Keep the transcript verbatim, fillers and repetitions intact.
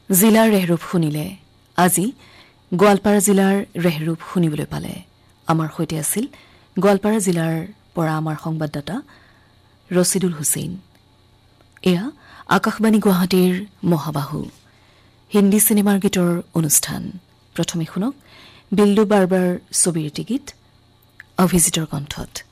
জিলাৰ ৰেহৰূপ শুনিলে আজি গোৱালপাৰা জিলাৰ ৰেহৰূপ শুনিবলৈ পালে আমাৰ সৈতে আছিল গোৱালপাৰা জিলাৰ পৰা আমাৰ সংবাদদাতা ৰছিদুল হুছেইন এয়া আকাশবাণী গুৱাহাটীৰ মহাবাহু হিন্দী চিনেমাৰ গীতৰ অনুষ্ঠান প্ৰথমে শুনক বিল্লু বাৰবাৰ ছবিৰ টিকিট অভিজিতৰ কণ্ঠত